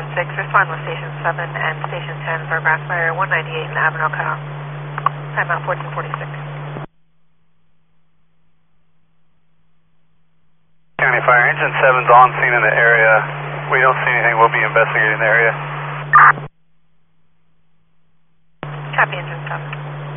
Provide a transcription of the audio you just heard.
7-6, respond with Station 7 and Station 10 for grass fire 198 in Avenel cutoff. Timeout 1446. County Fire, Engine 7's on scene in the area. We don't see anything. We'll be investigating the area. Copy, Engine 7.